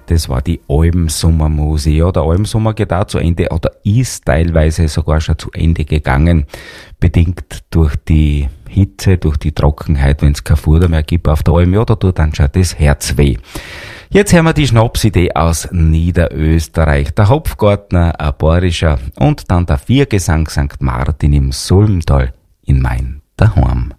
Das war die Almsommermusik. Ja, der Almsommer geht auch zu Ende oder ist teilweise sogar schon zu Ende gegangen. Bedingt durch die Hitze, durch die Trockenheit, wenn es kein Futter mehr gibt auf der Alm, ja, da tut dann schon das Herz weh. Jetzt hören wir die Schnapsidee aus Niederösterreich. Der Hopfgartner, ein bayerischer und dann der Viergesang St. Martin im Sulmtal in Main daheim.